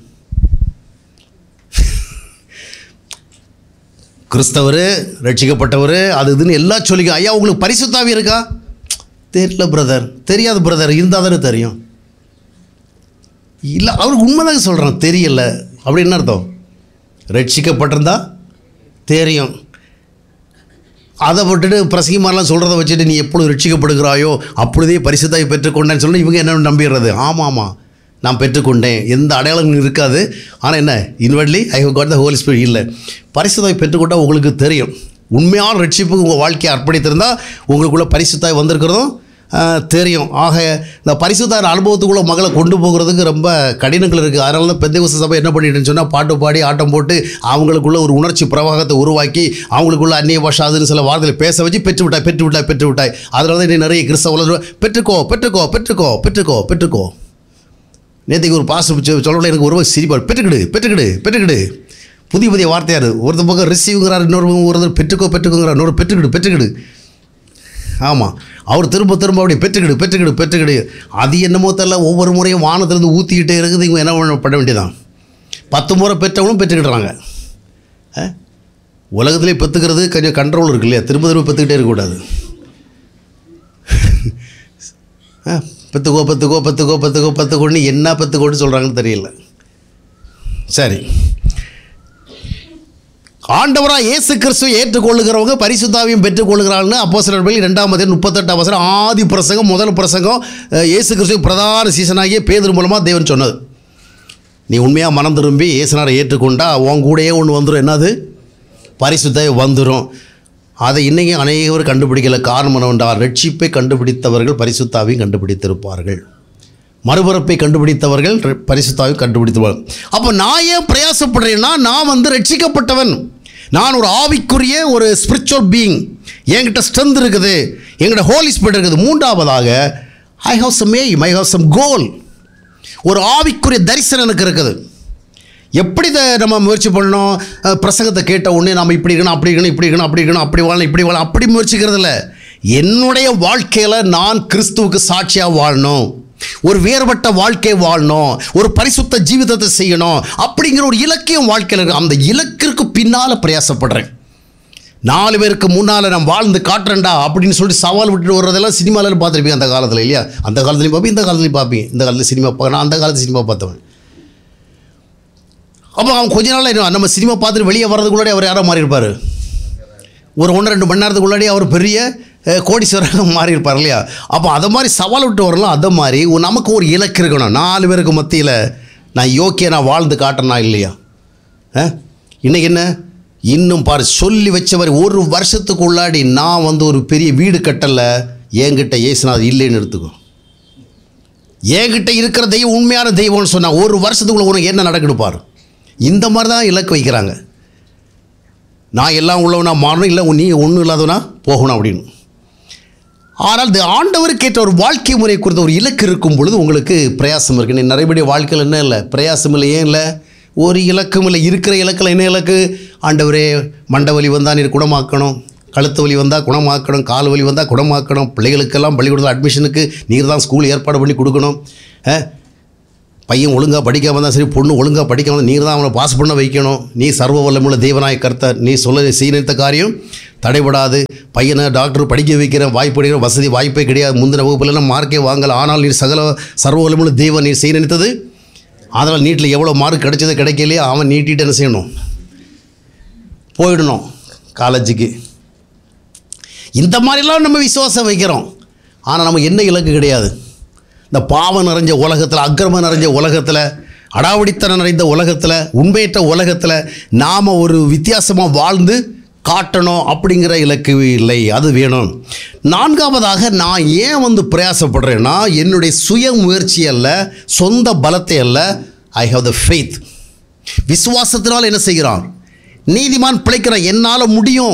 கிறிஸ்தவர், ரட்சிக்கப்பட்டவர், அது இதுன்னு எல்லாம் சொல்லிக்க, ஐயா உங்களுக்கு பரிசுத்தாவி இருக்கா? தெரியல பிரதர். தெரியாது பிரதர், இருந்தால் தானே தெரியும். இல்லை, அவருக்கு உண்மைதாங்க சொல்கிறேன், தெரியல அப்படி என்ன அர்த்தம்? ரட்சிக்கப்பட்டிருந்தா தெரியும். அதை விட்டுட்டு பிரசங்கிமாரெலாம் சொல்கிறத வச்சுட்டு நீ எப்பொழுது ரட்சிக்கப்படுகிறாயோ அப்பொழுதே பரிசுத்தாவி பெற்றுக்கொண்டேன்னு சொல்லி இவங்க என்ன நம்பிடுறது? ஆமாம் நான் பெற்றுக்கொண்டேன், எந்த அடையாளங்களும் இருக்காது. ஆனால் என்ன, இன்வெர்ட்லி I have got the Holi spirit. இல்லை, பரிசுத்தாவி பெற்றுக்கொண்டால் உங்களுக்கு தெரியும். உண்மையான ரட்சிப்புக்கு உங்கள் வாழ்க்கையை அர்ப்பணித்திருந்தால் உங்களுக்குள்ளே பரிசுத்தாய் வந்திருக்கிறதும் தெரியும். ஆக இந்த பரிசுத்தாய் அனுபவத்துக்குள்ளே மகளை கொண்டு போகிறதுக்கு ரொம்ப கடினங்கள் இருக்குது. அதனால தான் பெந்தேகோஸ்து சபை என்ன பண்ணிட்டுன்னு சொன்னால் பாட்டு பாடி ஆட்டம் போட்டு அவங்களுக்குள்ள ஒரு உணர்ச்சி பிரவாகத்தை உருவாக்கி அவங்களுக்குள்ள அந்நிய பாஷை அதுன்னு சில வார்த்தைகளை பேச வச்சு பெற்று விட்டாய். அதனால தான் இன்னும் நிறைய கிறிஸ்தவர்கள் பெற்றுக்கோ. நேற்றுக்கு ஒரு பாஸ்டர் சொல்லல எனக்கு ஒரு சிரிப்பார், பெற்றுக்கிடு. புதிய வார்த்தையார். ஒருத்தர் பக்கம் ரிசீவ்ங்கிறார், ஒருத்தர் பெற்றுக்கோங்கிறார், இன்னொரு பெற்றுக்கிடு. ஆமாம், அவர் திரும்ப அப்படி பெற்றுக்கிடு. அது என்னமோ தெரியல, ஒவ்வொரு முறையும் வானத்திலேருந்து ஊற்றிக்கிட்டே இருக்குது. இவங்க என்ன பண்ண வேண்டியதான், 10 முறை பெற்றவங்களும் பெற்றுக்கிட்டுறாங்க. உலகத்திலே பெற்றுக்கிறது கொஞ்சம் கண்ட்ரோல் இருக்கு இல்லையா, திரும்ப பெற்றுக்கிட்டே இருக்கக்கூடாது. பெற்றுக்கோன்னு என்ன பெற்றுக்கோன்னு சொல்கிறாங்கன்னு தெரியல. சரி, ஆண்டவராக இயேசு கிறிஸ்துவை ஏற்றுக்கொள்ளுகிறவங்க பரிசுத்தாவியும் பெற்றுக்கொள்ளுகிறாள்னு அப்போஸ்தலர் 2:38 ஆதி பிரசங்கம், முதல் பிரசங்கம் இயேசு கிறிஸ்துவ பிரதான சீசனாகிய பேதுரு மூலமாக தேவன் சொன்னது. நீ உண்மையாக மனம் திரும்பி இயேசுனாரை ஏற்றுக்கொண்டா உன் கூடயே ஒன்று வந்துடும். என்னது? பரிசுத்தாவி வந்துடும். அதை இன்றைக்கி அநேகர் கண்டுபிடிக்கல. காரணம் என்னவென்றால் ரட்சிப்பை கண்டுபிடித்தவர்கள் பரிசுத்தாவையும் கண்டுபிடித்திருப்பார்கள், மறுபிறப்பை கண்டுபிடித்தவர்கள் பரிசுத்தாவை கண்டுபிடித்தவர்கள். அப்போ நான் ஏன் பிரயாசப்படுறேன்னா, நான் ரட்சிக்கப்பட்டவன், நான் ஒரு ஆவிக்குரிய ஒரு ஸ்பிரிச்சுவல் பீயிங், என்கிட்ட ஸ்ட்ரென்த் இருக்குது, என்கிட்ட ஹோலி ஸ்பிரிட் இருக்குது. மூன்றாவதாக I have some aim, I have some கோல். ஒரு ஆவிக்குரிய தரிசனம் எனக்கு இருக்குது. எப்படி நம்ம முயற்சி பண்ணணும்? பிரசங்கத்தை கேட்ட உடனே நம்ம இப்படி இருக்கணும், அப்படி இருக்கணும், இப்படி இருக்கணும், அப்படி இருக்கணும், அப்படி வாழணும், இப்படி வாழணும், அப்படி முயற்சிக்கிறது இல்லை. என்னுடைய வாழ்க்கையில் நான் கிறிஸ்துவுக்கு சாட்சியாக வாழணும், ஒரு வேறுபட்ட வாழ்க்கை வாழணும், ஒரு பரிசுத்த ஜீவிதத்தை செய்யணும் அப்படிங்கிற ஒரு இலக்கியம் வாழ்க்கையில் இருக்கு. அந்த இலக்கிற்கு பின்னால் பிரயாசப்படுறேன். 4 பேருக்கு முன்னால் நான் வாழ்ந்து காட்டுறேன்டா அப்படின்னு சொல்லிட்டு சவால் விட்டுட்டு வர்றதெல்லாம் சினிமாவில் பார்த்துருப்பீங்க அந்த காலத்தில் இல்லையா? அந்த காலத்துலையும் பார்ப்பீங்க, இந்த காலத்துலையும் பார்ப்பீங்க. இந்த காலத்தில் சினிமா பார்க்க, நான் அந்த காலத்து சினிமா பார்த்தவன். அப்போ அவன் கொஞ்ச நாள் நம்ம சினிமா பார்த்துட்டு வெளியே வர்றதுக்குள்ளாடி அவர் யாரோ மாறி இருப்பார். ஒரு 1-2 மணி நேரத்துக்குள்ளாடி அவர் பெரிய கோடீஸ்வரராக மாறி இருப்பார் இல்லையா? அப்போ அதை மாதிரி சவால் விட்டு வரலாம். அதை மாதிரி நமக்கு ஒரு இலக்கு இருக்கணும். 4 பேருக்கு மத்தியில் நான் நான் வாழ்ந்து காட்டுறேனா இல்லையா? இன்னைக்கு என்ன இன்னும் பாரு, சொல்லி வச்ச மாதிரி 1 வருஷத்துக்கு உள்ளாடி நான் ஒரு பெரிய வீடு கட்டலை, என்கிட்ட ஏசுநாது இல்லைன்னு எடுத்துக்கோ. என்கிட்ட இருக்கிற தெய்வம் உண்மையான தெய்வம்னு சொன்னால் 1 வருஷத்துக்குள்ள உனக்கு என்ன நடக்குன்னு பாரு. இந்த மாதிரி தான் இலக்கு வைக்கிறாங்க. நான் எல்லாம் உள்ளவனா மாறணும், இல்லை நீ ஒன்றும் இல்லாதவனா போகணும் அப்படின்னு. ஆனால் இந்த ஆண்டவருக்கு ஏற்ற ஒரு வாழ்க்கை முறை குறித்த ஒரு இலக்கு இருக்கும் பொழுது உங்களுக்கு பிரயாசம் இருக்குது. நீ நிறைய வாழ்க்கையில் என்ன இல்லை, பிரயாசம் இல்லை. ஏன் இல்லை? ஒரு இலக்கும் இல்லை. இருக்கிற இலக்கில் என்ன இலக்கு? ஆண்டவரே, மண்டை வலி வந்தால் நீர் குணமாக்கணும், கழுத்து வலி வந்தால் குணமாக்கணும், கால் வலி வந்தால் குணமாக்கணும், பிள்ளைகளுக்கெல்லாம் பள்ளிக்கூடத்தில் அட்மிஷனுக்கு நீர் தான் ஸ்கூல் ஏற்பாடு பண்ணி கொடுக்கணும், பையன் ஒழுங்காக படிக்காமல் தான் சரி, பொண்ணு ஒழுங்காக படிக்காமல் நீர் தான் அவனை பாஸ் பண்ண வைக்கணும், நீ சர்வ வல்லமுள்ள தேவனாய கர்த்தர், நீ செய்த காரியம் தடைபடாது, பையனை டாக்டர் படிக்க வைக்கிற வாய்ப்பு வசதி வாய்ப்பே கிடையாது, முந்தின வகுப்புலாம் மார்க்கே வாங்கலை, ஆனால் நீர் சர்வ வல்லமுள்ள தேவன் நீர் செய்ய நினைத்தது, அதனால் நீட்டில் எவ்வளோ மார்க் கிடைச்சது கிடைக்கலையே அவன் நீட்டிட்டு என்ன செய்யணும், போயிடணும் காலேஜுக்கு. இந்த மாதிரிலாம் நம்ம விசுவாசம் வைக்கிறோம். ஆனால் நமக்கு என்ன இலக்கு கிடையாது. இந்த பாவம் நிறைஞ்ச உலகத்தில், அக்கிரமம் நிறைஞ்ச உலகத்தில், அடாவடித்தனம் நிறைந்த உலகத்தில், உண்மையற்ற உலகத்தில் நாம் ஒரு வித்தியாசமாக வாழ்ந்து காட்டணும் அப்படிங்கிற இலக்கு இல்லை. அது வேணும். 4வதாக நான் ஏன் பிரயாசப்படுறேன்னா, என்னுடைய சுய முயற்சி அல்ல, சொந்த பலத்தை அல்ல. I have the faith. விசுவாசத்தினால் என்ன செய்கிறான்? நீதிமான் பிழைக்கிறான். என்னால்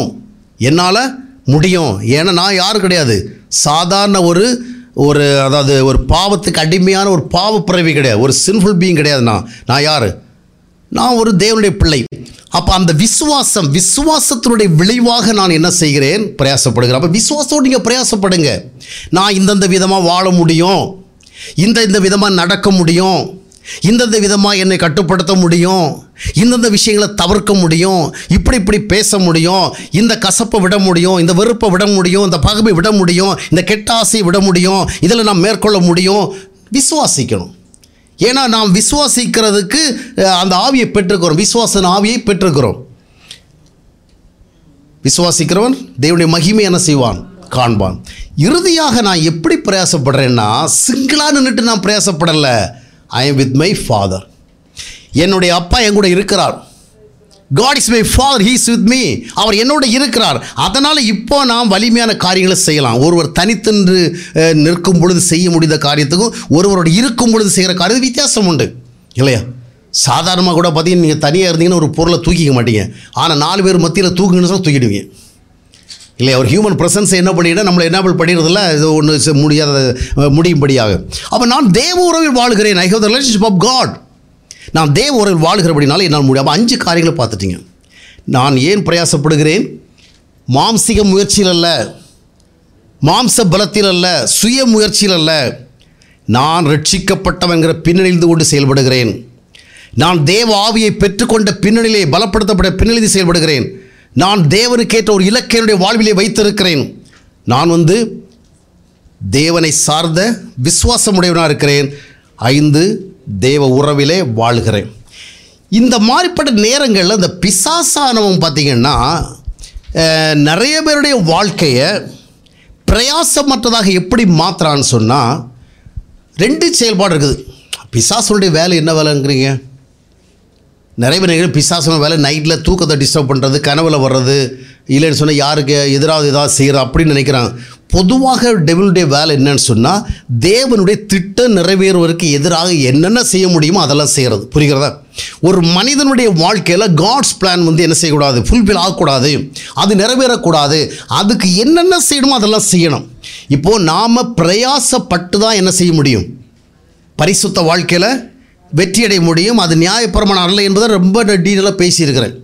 முடியும். ஏன்னா நான் யாரும் கிடையாது, சாதாரண அதாவது ஒரு பாவத்துக்கு அடிமையான ஒரு பாவ பிறவி கிடையாது, ஒரு சின்ஃபுல் பீயிங் கிடையாது. நான் யார்? நான் ஒரு தேவனுடைய பிள்ளை. அப்போ அந்த விசுவாசத்தினுடைய விளைவாக நான் என்ன செய்கிறேன்? பிரயாசப்படுகிறேன். அப்போ விசுவாசத்தோடு நீங்கள் பிரயாசப்படுங்க. நான் இந்தந்த விதமாக வாழ முடியும், இந்த விதமாக நடக்க முடியும், இந்தந்த விதமாக என்னை கட்டுப்படுத்த முடியும், இந்தந்த விஷயங்களை தவிர்க்க முடியும், இப்படி பேச முடியும், இந்த கசப்பை விட முடியும், இந்த வெறுப்பை விட முடியும், இந்த பகைமை விட முடியும், இந்த கெட்ட ஆசையை விட முடியும், இதில் நாம் மேற்கொள்ள முடியும். விசுவாசிக்கணும். ஏன்னா நாம் விசுவாசிக்கிறதுக்கு அந்த ஆவியை பெற்றுக்கிறோம், விசுவாச ஆவியை பெற்றுக்கிறோம். விசுவாசிக்கிறவன் தேவனுடைய மகிமை என்ன செய்வான்? காண்பான். இறுதியாக நான் எப்படி பிரயாசப்படுறேன்னா, சிங்கிளாக நின்றுட்டு நான் பிரயாசப்படலை. I am with my father. என்னுடைய அப்பா என் கூட இருக்கிறார். God is my father, he is with me. அவர் என்னோட இருக்கிறார். அதனால் இப்போ நாம் வலிமையான காரியங்களை செய்யலாம். ஒருவர் தனித்தென்று நிற்கும் பொழுது செய்ய முடிந்த காரியத்துக்கும் ஒருவரோட இருக்கும் பொழுது செய்கிற காரியத்துக்கு வித்தியாசம் உண்டு இல்லையா? சாதாரணமாக கூட பார்த்தீங்கன்னா நீங்கள் தனியாக இருந்தீங்கன்னா ஒரு பொருளை தூக்கிக்க மாட்டீங்க. ஆனால் 4 பேர் மத்தியில் தூக்குங்கன்னு சொன்னால் தூக்கிடுவீங்க இல்லையா? ஒரு ஹியூமன் ப்ரெசன்ஸை என்ன பண்ணிவிட நம்மளை என்னபிள் பண்ணிடுறதில்ல, இது ஒன்று முடியும்படியாக. அப்போ நான் தேவ உறவில் வாழ்கிறேன். I have the relationship of God. நான் தேவ உறவில் வாழ்கிறபடினால என்னால் முடியும். அப்போ 5 காரியங்களை பார்த்துட்டீங்க. நான் ஏன் பிரயாசப்படுகிறேன்? மாம்சிக முயற்சியில் அல்ல, மாம்ச பலத்தில் அல்ல, சுய முயற்சியில் அல்ல. நான் ரட்சிக்கப்பட்டவங்கிற பின்னணிந்து கொண்டு செயல்படுகிறேன். நான் தேவ ஆவியை பெற்றுக்கொண்ட பின்னணியிலே, பலப்படுத்தப்பட்ட பின்னணியில் செயல்படுகிறேன். நான் தேவனுக்கேற்ற ஒரு இலக்கையினுடைய வாழ்விலே வைத்திருக்கிறேன். நான் தேவனை சார்ந்த விசுவாசமுடையவனாக இருக்கிறேன். 5 தேவ உறவிலே வாழ்கிறேன். இந்த மாதிரிப்பட்ட நேரங்களில் இந்த பிசாசானவன் பார்த்திங்கன்னா நிறைய பேருடைய வாழ்க்கையை பிரயாசமற்றதாக எப்படி மாற்றுறான்னு சொன்னால் 2 செயல்பாடு இருக்குது. பிசாசனுடைய வேலை என்ன வேலைங்கிறீங்க? நிறைய பேர் பிசாசன வேலை நைட்டில் தூக்கத்தை டிஸ்டர்ப் பண்ணுறது, கனவுல வர்றது, இல்லைன்னு சொன்னால் யாருக்கு எதிராக ஏதாவது செய்கிற அப்படின்னு நினைக்கிறாங்க. பொதுவாக டெவிலுடைய வேலை என்னன்னு சொன்னால் தேவனுடைய திட்டம் நிறைவேறுவதற்கு எதிராக என்னென்ன செய்ய முடியுமோ அதெல்லாம் செய்கிறது. புரிகிறதா? ஒரு மனிதனுடைய வாழ்க்கையில் காட்ஸ் பிளான் என்ன செய்யக்கூடாது, ஃபுல்ஃபில் ஆகக்கூடாது, அது நிறைவேறக்கூடாது. அதுக்கு என்னென்ன செய்யணுமோ அதெல்லாம் செய்யணும். இப்போது நாம் பிரயாசப்பட்டு தான் என்ன செய்ய முடியும்? பரிசுத்த வாழ்க்கையில் வெற்றியடைய முடியும். அது நியாயப்பிரமாணம் அல்ல என்பதை ரொம்ப டீட்டெயிலாக பேசியிருக்கிறேன்.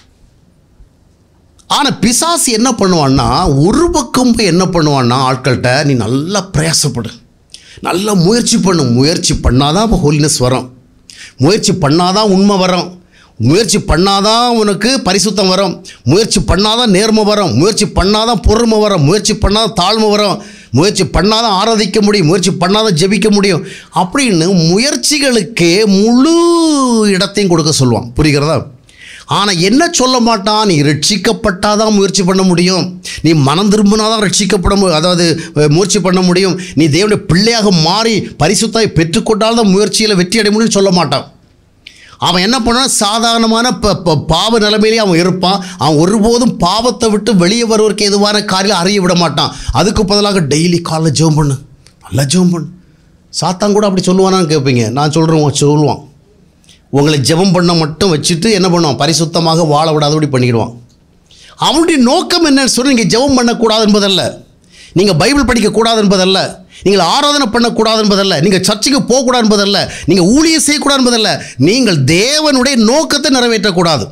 ஆனால் பிசாசு என்ன பண்ணுவான்னா, ஒரு பக்கம் போய் என்ன பண்ணுவான்னா ஆட்கள்கிட்ட, நீ நல்லா பிரயாசப்படு, நல்லா முயற்சி பண்ணு, முயற்சி பண்ணாதான் இப்போ ஹோலினஸ் வரும், முயற்சி பண்ணாதான் உண்மை வரும், முயற்சி பண்ணாதான் உனக்கு பரிசுத்தம் வரும், முயற்சி பண்ணாதான் நேர்மை வரும், முயற்சி பண்ணாதான் பொறுமை வரும், முயற்சி பண்ணாதான் தாழ்மை வரும், முயற்சி பண்ணாதான் ஆராதிக்க முடியும், முயற்சி பண்ணாதான் ஜெபிக்க முடியும் அப்படின்னு முயற்சிகளுக்கே முழு இடத்தையும் கொடுக்க சொல்லுவான். புரிகிறதா? ஆனால் என்ன சொல்ல மாட்டான், நீ ரட்சிக்கப்பட்டாதான் முயற்சி பண்ண முடியும், நீ மனம் திரும்பினாதான் ரட்சிக்கப்பட அதாவது முயற்சி பண்ண முடியும், நீ தேவனுடைய பிள்ளையாக மாறி பரிசுத்தாய் பெற்றுக்கொண்டால்தான் முயற்சியில் வெற்றி அடைய முடியும்னு சொல்ல மாட்டான். அவன் என்ன பண்ணான், சாதாரணமான பாவ நிலைமையிலே அவன் இருப்பான். அவன் ஒருபோதும் பாவத்தை விட்டு வெளியே வருவதற்கு எதுவான காரியம் அறிய விட மாட்டான். அதுக்கு பதிலாக டெய்லி காலைல ஜெபம் பண்ணு, நல்லா ஜெபம் பண்ணு. சாத்தான் கூட அப்படி சொல்லுவானான்னு கேட்பீங்க. நான் சொல்லுவான், உங்களை ஜெபம் பண்ண மட்டும் வச்சுட்டு என்ன பண்ணுவான், பரிசுத்தமாக வாழ விடாதபடி பண்ணிடுவான். அவனுடைய நோக்கம் என்னன்னு சொல்லி நீங்கள் ஜெபம் பண்ணக்கூடாது என்பதல்ல, நீங்கள் பைபிள் படிக்கக்கூடாது என்பதல்ல, நீங்கள் ஆராதனை பண்ணக்கூடாது என்பதல்ல, நீங்கள் சர்ச்சுக்கு போகக்கூடாது என்பதல்ல, நீங்கள் ஊழியம் செய்யக்கூடாது என்பதல்ல. நீங்கள் தேவனுடைய நோக்கத்தை நிறைவேற்றக்கூடாது.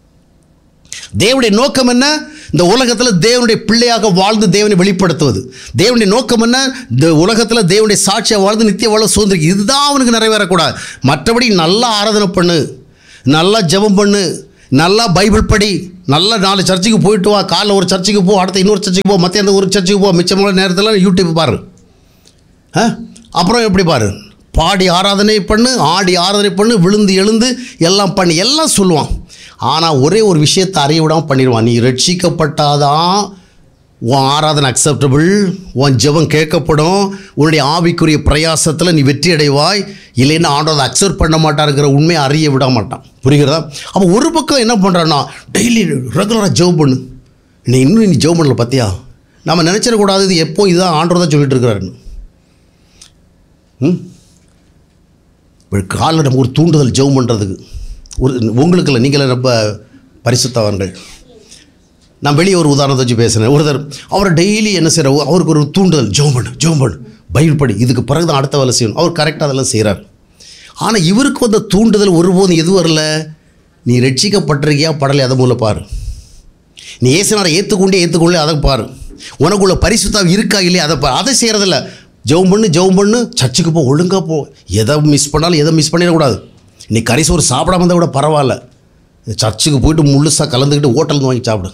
தேவனுடைய நோக்கம் என்ன? இந்த உலகத்தில் தேவனுடைய பிள்ளையாக வாழ்ந்து தேவனை வெளிப்படுத்துவது. தேவனுடைய நோக்கம் என்ன? இந்த உலகத்தில் தேவனுடைய சாட்சியாக வாழ்ந்து நித்திய வாழ சுதந்திரம். இதுதான் அவனுக்கு நிறைவேறக்கூடாது. மற்றபடி நல்லா ஆராதனை பண்ணு, நல்லா ஜெபம் பண்ணு, நல்லா பைபிள் படி, நல்லா 4 சர்ச்சுக்கு போயிட்டு வா, காலைல ஒரு சர்ச்சுக்கு போ, அடுத்த இன்னொரு சர்ச்சுக்கு போ, மத்திய ஒரு சர்ச்சுக்கு போ, மிச்சமான நேரத்தில் யூடியூப் பாரு, அப்புறம் எப்படி பாரு, பாடி ஆராதனை பண்ணு, ஆடி ஆராதனை பண்ணு, விழுந்து எழுந்து எல்லாம் பண்ணி எல்லாம் சொல்லுவான். ஆனால் ஒரே ஒரு விஷயத்தை அறிய விடாமல் பண்ணிடுவான். நீ ரட்சிக்கப்பட்டாதான் உன் ஆராதனை அக்செப்டபிள், உன் ஜெபம் கேட்கப்படும், உன்னுடைய ஆவிக்குரிய பிரயாசத்தில் நீ வெற்றி அடைவாய், இல்லைன்னா ஆண்டவரை அக்செப்ட் பண்ண மாட்டாருங்கிற உண்மையை அறிய விட மாட்டான். புரிகிறதா? அப்போ ஒரு பக்கம் என்ன பண்ணுறான்னா, டெய்லி ரெகுலராக ஜெபம் பண்ணு. நீ ஜெபம் பண்ணல பார்த்தியா? நம்ம நினச்சிடக்கூடாது இது எப்போ இதுதான் ஆண்டவர் தான் சொல்லிட்டு இருக்கிறாருன்னு. காலையில் நம்ம ஒரு தூண்டுதல் ஜெபம் பண்ணுறதுக்கு, ஒரு உங்களுக்கு இல்லை, நீங்களே ரொம்ப பரிசுத்தவான்கள். நான் வெளியே ஒரு உதாரணத்தை வச்சு பேசுகிறேன். ஒருத்தர் அவர் டெய்லி என்ன செய்கிறார், அவருக்கு ஒரு தூண்டுதல், ஜெபம் பண்ணு, பைபிள் படி, இதுக்கு பிறகு தான் அடுத்த வேலை செய்யணும். அவர் கரெக்டாக அதெல்லாம் செய்கிறார். ஆனால் இவருக்கு வந்த தூண்டுதல் ஒருபோதும் எது வரல, நீ ரட்சிக்கப்பட்டிருக்கியா படலை, அதை மூலம் பாரு, நீ ஏசுனாரை ஏற்றுக்கொண்டே அதை பாரு, உனக்குள்ள பரிசுத்தம் இருக்கா இல்லையா அதை பாரு. அதை செய்கிறதில்ல. ஜெபம் பண்ணு, சர்ச்சுக்கு போ, ஒழுங்காக போ, எதை மிஸ் பண்ணாலும் எதை மிஸ் பண்ணிடக்கூடாது. நீ கரிசோறு சாப்பிடாம இருந்தால் கூட பரவாயில்ல, சர்ச்சுக்கு போயிட்டு முழுசாக கலந்துக்கிட்டு ஹோட்டல் வாங்கி சாப்பிடு.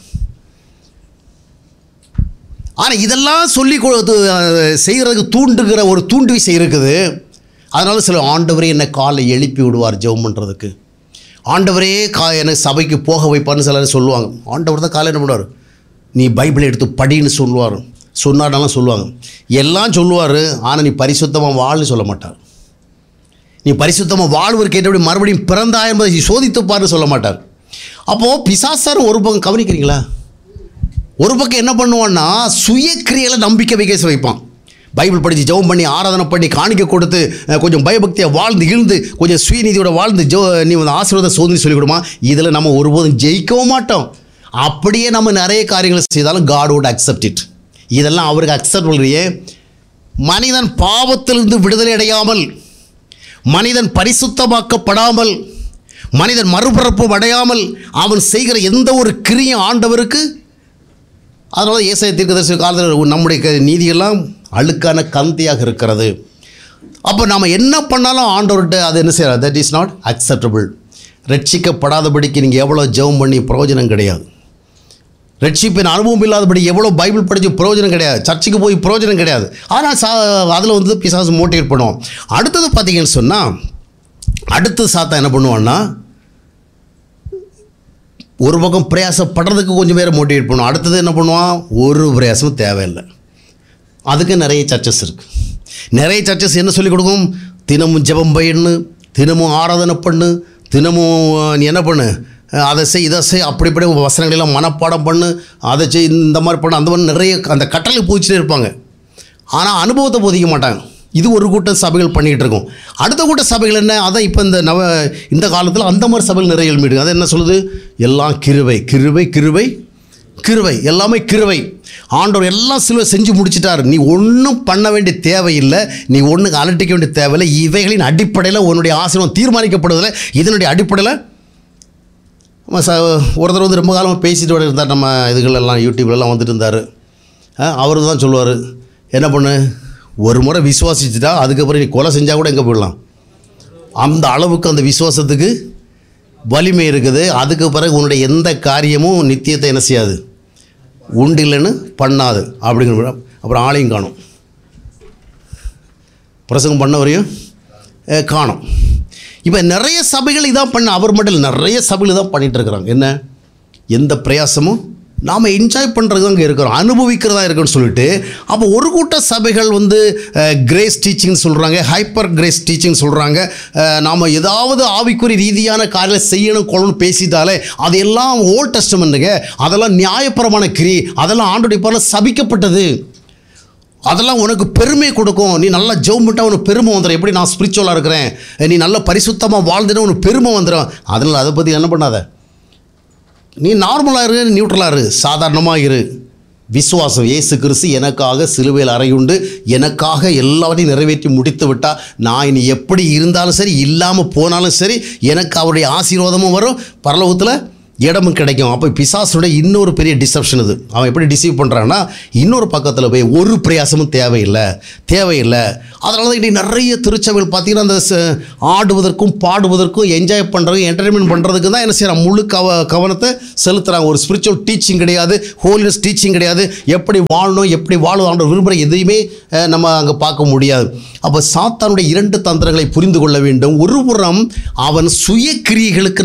ஆனால் இதெல்லாம் சொல்லி செய்கிறதுக்கு தூண்டுகிற ஒரு தூண்டு விசை இருக்குது. அதனால சில ஆண்டவரே என்னை காலை எழுப்பி விடுவார் ஜெபம் பண்ணுறதுக்கு, ஆண்டவரே என்னை சபைக்கு போக வைப்பார்னு சிலர் சொல்லுவாங்க. ஆண்டவர் தான் காலை என்ன பண்ணுவார், நீ பைபிளை எடுத்து படின்னு சொன்னார்னாலும் சொல்லுவாங்க, எல்லாம் சொல்லுவார். ஆனால் நீ பரிசுத்தமாக வாழ்னு சொல்ல மாட்டார். நீ பரிசுத்தமாக வாழ்வதற்கு ஏற்றபடி மறுபடியும் பிறந்தா என்பதை சோதித்துப்பார்னு சொல்ல மாட்டார். அப்போது பிசாசாரும் ஒரு பக்கம் கவனிக்கிறீங்களா, ஒரு பக்கம் என்ன பண்ணுவான்னா சுயக்கிரியையில் நம்பிக்கை வைப்பான். பைபிள் படித்து ஜெபம் பண்ணி ஆராதனை பண்ணி காணிக்க கொடுத்து கொஞ்சம் பயபக்தியை வாழ்ந்து இழுந்து கொஞ்சம் சுயநீதியோட வாழ்ந்து நீ வந்து ஆசீர்வாத சோதனை சொல்லிக் கொடுமா. இதில் நம்ம ஒருபோதும் ஜெயிக்கவும் மாட்டோம். அப்படியே நம்ம நிறைய காரியங்களை செய்தாலும் God would accept it. இதெல்லாம் அவருக்கு அக்செப்ட் பண்ணுறியே. மனிதன் பாவத்திலிருந்து விடுதலை அடையாமல், மனிதன் பரிசுத்தமாக்கப்படாமல், மனிதன் மறுபிறப்பு அடையாமல் அவன் செய்கிற எந்த ஒரு கிரியும் ஆண்டவருக்கு, அதனால ஏசாயா தீர்க்கதரிசி காலத்தில் நம்முடைய நீதியெல்லாம் அழுக்கான கந்தையாக இருக்கிறது. அப்போ நாம் என்ன பண்ணாலும் ஆண்டவர்கிட்ட அது என்ன செய்யறது, தட் இஸ் நாட் அக்செப்டபிள். ரட்சிக்கப்படாதபடிக்கு நீங்கள் எவ்வளோ ஜெபம் பண்ணி பிரயோஜனம் கிடையாது. ரட்சிப்பின் அனுபவம் இல்லாதபடி எவ்வளோ பைபிள் படித்து பிரயோஜனம் கிடையாது. சர்ச்சுக்கு போய் பிரயோஜனம் கிடையாது. ஆனால் அதில் வந்து பிசாசு மோட்டிவேட் பண்ணுவோம். அடுத்தது பார்த்தீங்கன்னு சொன்னால், அடுத்து சாத்தா என்ன பண்ணுவான்னா, ஒரு பக்கம் பிரயாசப்படுறதுக்கு கொஞ்சம் பேரை மோட்டிவேட் பண்ணுவோம். அடுத்தது என்ன பண்ணுவான், ஒரு பிரயாசமும் தேவையில்லை. அதுக்கு நிறைய சர்ச்சஸ் இருக்குது. நிறைய சர்ச்சஸ் என்ன சொல்லிக் கொடுக்கும், தினமும் ஜெபம் பண்ணு, தினமும் ஆராதனை பண்ணு, தினமும் நீ என்ன பண்ணு, அதை செய் இதை செய், அப்படிப்படி வசனங்களெல்லாம் மனப்பாடம் பண்ணு, அதை செய், இந்த மாதிரி பண்ணு, அந்த மாதிரி நிறைய அந்த கட்டளை போச்சுட்டே இருப்பாங்க. ஆனால் அனுபவத்தை போதிக்க மாட்டாங்க. இது ஒரு கூட்ட சபைகள் பண்ணிக்கிட்டு இருக்கும். அடுத்த கூட்ட சபைகள் என்ன, அதான் இப்போ இந்த காலத்தில் அந்த மாதிரி சபைகள் நிறைய எழுப்பிடுங்க. அது என்ன சொல்லுது, எல்லாம் கிருபை கிருபை கிருபை கிருபை, எல்லாமே கிருபை. ஆண்டவர் எல்லாம் சிலுவை செஞ்சு முடிச்சிட்டார், நீ ஒன்றும் பண்ண வேண்டிய தேவையில்லை, நீ ஒன்றுக்கு அலட்டிக்க வேண்டிய தேவையில்லை. இவைகளின் அடிப்படையில் உன்னுடைய ஆசீர்வாதம் தீர்மானிக்கப்படுவதில்லை. இதனுடைய அடிப்படையில் ஒருத்தர் வந்து ரொம்ப காலமாக பேசிட்டு இருந்தார். நம்ம இதுகளெல்லாம் யூடியூப்லலாம் வந்துட்டு இருந்தார். அவர் தான் சொல்லுவார், என்ன பண்ணு, ஒரு முறை விசுவாசிச்சுட்டா அதுக்கப்புறம் நீ கொலை செஞ்சால் கூட எங்கே போயிடலாம். அந்த அளவுக்கு அந்த விசுவாசத்துக்கு வலிமை இருக்குது. அதுக்கு பிறகு உன்னுடைய எந்த காரியமும் நித்தியத்தை என்ன செய்யாது, உண்டு இல்லைன்னு பண்ணாது அப்படிங்கிற. அப்புறம் ஆளையும் காணும், பிரசங்கம் பண்ணவரையும் காணும். இப்போ நிறைய சபைகள் இதான் பண்ண, அவர் மட்டும் நிறைய சபைகள் இதான் பண்ணிகிட்டு இருக்கிறாங்க. என்ன, எந்த பிரயாசமும் நாம் என்ஜாய் பண்ணுறது தான் இங்கே இருக்கிறோம், அனுபவிக்கிறதா இருக்குன்னு சொல்லிட்டு. அப்போ ஒரு கூட்ட சபைகள் வந்து கிரேஸ் டீச்சிங்னு சொல்கிறாங்க, ஹைப்பர் கிரேஸ் டீச்சிங் சொல்கிறாங்க. நாம் ஏதாவது ஆவிக்குறி ரீதியான காரியம் செய்யணும் கொள்ளணும் பேசிட்டாலே அதெல்லாம் ஓல்ட் டெஸ்டமெண்ட்டுங்க, அதெல்லாம் நியாயப்பிரமாண கிரி, அதெல்லாம் ஆண்டோடைய பால சபிக்கப்பட்டது, அதெல்லாம் உனக்கு பெருமை கொடுக்கும். நீ நல்லா ஜெபம் பண்ணிட்டா உனக்கு பெருமை வந்துடும். எப்படி நான் ஸ்பிரிச்சுவலாக இருக்கிறேன், நீ நல்லா பரிசுத்தமாக வாழ்ந்துட்டு உனக்கு பெருமை வந்துடும். அதனால் அதை பற்றி என்ன பண்ணாத, நீ நார்மலாக இரு, நியூட்ரலாக இரு, சாதாரணமாக இரு. விசுவாசம், இயேசு கிறிஸ்து எனக்காக சிலுவையில் அறையுண்டு எனக்காக எல்லாவற்றையும் நிறைவேற்றி முடித்து விட்டால், நான் இனி எப்படி இருந்தாலும் சரி இல்லாமல் போனாலும் சரி எனக்கு அவருடைய ஆசீர்வாதமும் வரும், பரலோகத்தில் இடமும் கிடைக்கும். அப்போ பிசாசுடைய இன்னொரு பெரிய டிசப்ஷன் இது. அவன் எப்படி டிசீவ் பண்ணுறான்னா, இன்னொரு பக்கத்தில் போய் ஒரு பிரயாசமும் தேவையில்லை. அதனால தான் இன்றைக்கி நிறைய திருச்சபைகள் பார்த்திங்கன்னா அந்த ஆடுவதற்கும் பாடுவதற்கும் என்ஜாய் பண்ணுறதுக்கும் என்டர்டைன்மெண்ட் பண்ணுறதுக்கு தான் என்ன செய்யறாங்க, முழு கவனத்தை செலுத்துகிறாங்க. ஒரு ஸ்பிரிச்சுவல் டீச்சிங் கிடையாது, ஹோலினஸ் டீச்சிங் கிடையாது. எப்படி வாழணும், எப்படி வாழும் விரும்புகிற எதையுமே நம்ம அங்கே பார்க்க முடியாது. அப்போ சாத்தானுடைய இரண்டு தந்திரங்களை புரிந்து கொள்ள வேண்டும். ஒரு புறம் அவன் சுய கிரியைகளுக்கு